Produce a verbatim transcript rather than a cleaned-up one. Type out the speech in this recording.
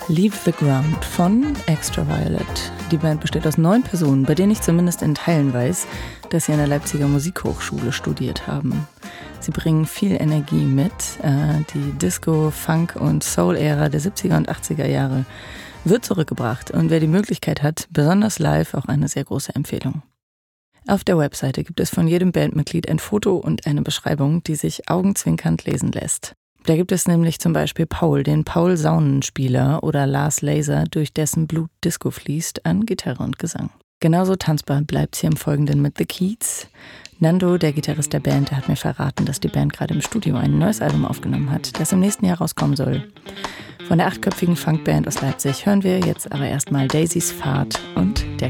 Leave the Ground von Extraviolet. Die Band besteht aus neun Personen, bei denen ich zumindest in Teilen weiß, dass sie an der Leipziger Musikhochschule studiert haben. Sie bringen viel Energie mit. Äh, die Disco-, Funk- und Soul-Ära der siebziger und achtziger Jahre wird zurückgebracht und wer die Möglichkeit hat, besonders live, auch eine sehr große Empfehlung. Auf der Webseite gibt es von jedem Bandmitglied ein Foto und eine Beschreibung, die sich augenzwinkernd lesen lässt. Da gibt es nämlich zum Beispiel Paul, den Paul-Saunenspieler, oder Lars Laser, durch dessen Blut Disco fließt, an Gitarre und Gesang. Genauso tanzbar bleibt's hier im Folgenden mit The Keats. Nando, der Gitarrist der Band, der hat mir verraten, dass die Band gerade im Studio ein neues Album aufgenommen hat, das im nächsten Jahr rauskommen soll. Von der achtköpfigen Funkband aus Leipzig hören wir jetzt aber erstmal Daisys Fahrt und der